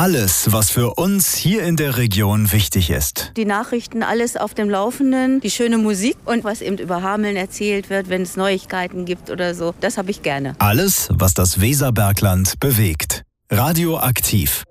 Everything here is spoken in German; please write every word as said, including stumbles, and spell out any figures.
Alles, was für uns hier in der Region wichtig ist. Die Nachrichten, alles auf dem Laufenden, die schöne Musik und was eben über Hameln erzählt wird, wenn es Neuigkeiten gibt oder so, das habe ich gerne. Alles, was das Weserbergland bewegt. Radioaktiv.